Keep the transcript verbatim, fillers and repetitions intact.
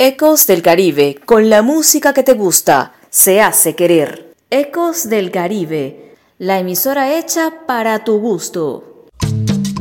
Ecos del Caribe, con la música que te gusta, se hace querer. Ecos del Caribe, la emisora hecha para tu gusto.